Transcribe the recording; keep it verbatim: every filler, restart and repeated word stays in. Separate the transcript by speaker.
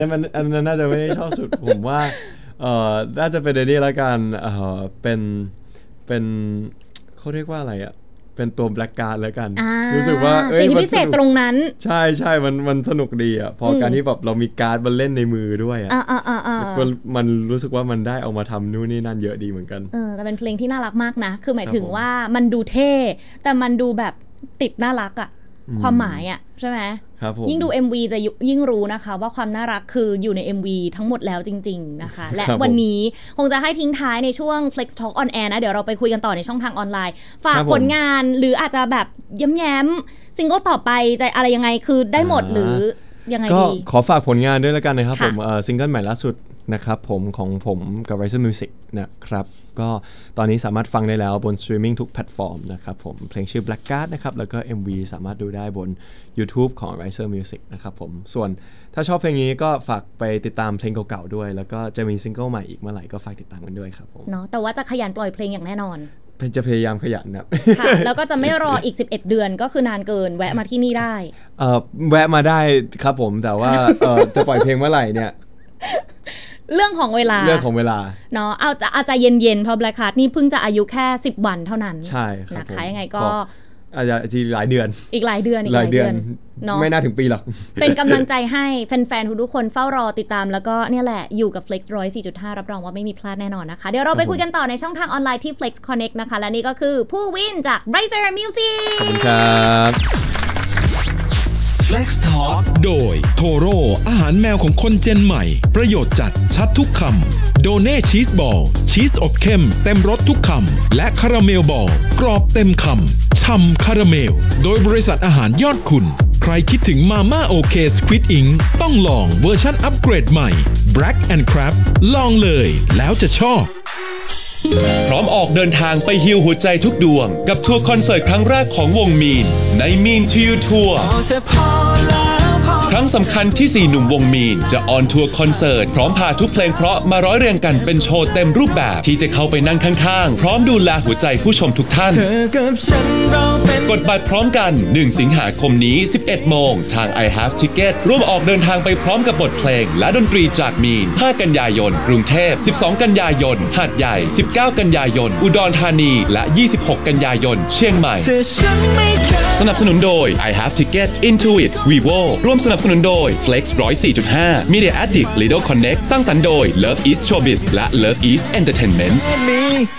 Speaker 1: มันอันนั้นน่าจะไม่ชอบสุด ผมว่าเอ่อน่าจะเป็นนี่ละกันเอ่อเป็นเป็นเขาเรียกว่าอะไรอ่ะเป็นตัวแบล็กการ์ดแล้วกันรู้สึกว่า
Speaker 2: สิ่งที่พิเศษตรงนั้น
Speaker 1: ใช่ใช่มันมันสนุกดีอ่ะพอการที่แบบเรามีการ์ดมาเล่นในมือด้วยอ่ะมันรู้สึกว่ามันได้เอามาทำนู่นนี่นั่นเยอะดีเหมือนกัน
Speaker 2: เออแต่เป็นเพลงที่น่ารักมากนะคือหมายถึงว่ามันดูเท่แต่มันดูแบบติดน่ารักอ่ะความหมายอ่ะใช่ไหมยิ่งดู เอ็ม วี จะยิ่งรู้นะคะว่าความน่ารักคืออยู่ใน เอ็ม วี ทั้งหมดแล้วจริงๆนะคะและวันนี้คงจะให้ทิ้งท้ายในช่วง Flex Talk on Air นะเดี๋ยวเราไปคุยกันต่อในช่องทางออนไลน์ฝากผลงานหรืออาจจะแบบแย้มๆซิงเกิลต่อไปจะอะไรยังไงคือได้หมดหรือยังไงดี
Speaker 1: ก็ขอฝากผลงานด้วยแล้วกันนะครับผมซิงเกิลใหม่ล่าสุดนะครับผมของผมกับ Riser Music นะครับก็ตอนนี้สามารถฟังได้แล้วบนสตรีมมิ่งทุกแพลตฟอร์มนะครับผมเพลงชื่อ Black Card นะครับแล้วก็ เอ็ม วี สามารถดูได้บน YouTube ของ Riser Music นะครับผมส่วนถ้าชอบเพลงนี้ก็ฝากไปติดตามเพลงเก่าๆด้วยแล้วก็จะมีซิงเกิลใหม่อีกเมื่อไหร่ก็ฝากติดตามกันด้วยครับผม
Speaker 2: เนาะแต่ว่าจะขยันปล่อยเพลงอย่างแน่นอน
Speaker 1: จะพยายามขยันนะ
Speaker 2: ค่ะแล้วก็จะไม่รออีกสิบเอ็ดเดือนก็คือนานเกินแวะมาที่นี่ได้
Speaker 1: เอ่อแวะมาได้ครับผมแต่ว่าเอ่อจะปล่อยเพลงเมื่อไหร่เนี่ย
Speaker 2: เรื่องของเวลา
Speaker 1: เรื่องของเวลา
Speaker 2: เนาะเอาจะอาจจะเย็นๆเพราะ Black Card นี่เพิ่งจะอายุแค่สิบวันเท่านั้น
Speaker 1: ใช่ครับ
Speaker 2: นะคะยังไงก็
Speaker 1: อาจจะอีกหลายเดือน
Speaker 2: อีกหลายเดือนอีกหลายเดือน
Speaker 1: เนาะไม่น่าถึงปีหรอก
Speaker 2: เป็นกำลังใจให้แฟนๆทุกคนเฝ้ารอติดตามแล้วก็เนี่ยแหละอยู่กับ Flex หนึ่งร้อยสี่จุดห้า รับรองว่าไม่มีพลาดแน่นอนนะคะเดี๋ยวเราไปคุยกันต่อในช่องทางออนไลน์ที่ Flex Connect นะคะและนี่ก็คือผู้วินจาก Riser Music
Speaker 1: ขอบคุณครับ
Speaker 3: Flex Talk โดยโทโร่อาหารแมวของคนเจนใหม่ประโยชน์จัดชัดทุกคำโดเน่ชีสบอลชีสอบเข้มเต็มรสทุกคำและคาราเมลบอลกรอบเต็มคำฉ่ำคาราเมลโดยบริษัทอาหารยอดคุณใครคิดถึงมาม่าโอเคสควิดอิงต้องลองเวอร์ชันอัปเกรดใหม่ Black and Crab ลองเลยแล้วจะชอบพร้อมออกเดินทางไปฮีลหัวใจทุกดวงกับทัวร์คอนเสิร์ตครั้งแรกของวงมีนใน Mean to You Tour ครั้งสำคัญที่สี่หนุ่มวงมีนจะออนทัวร์คอนเสิร์ตพร้อมพาทุกเพลงเพราะมาร้อยเรียงกันเป็นโชว์เต็มรูปแบบที่จะเข้าไปนั่งข้างๆพร้อมดูแลหัวใจผู้ชมทุกท่านกดบัตรพร้อมกันหนึ่งสิงหาคมนี้ สิบเอ็ดโมงทาง I Have Ticket ร่วมออกเดินทางไปพร้อมกับบทเพลงและดนตรีจากมีนห้ากันยายนกรุงเทพสิบสองกันยายนหาดใหญ่สิบเก้ากันยายนอุดรธานีและยี่สิบหกกันยายนเชียงใหม่สนับสนุนโดย I Have Ticket Intuit Vivo ร่วมสนับสนุนโดย Flex หนึ่งร้อยสี่จุดห้า Media Addict Lido Connect สร้างสรรค์โดย Love East Showbiz และ Love East Entertainment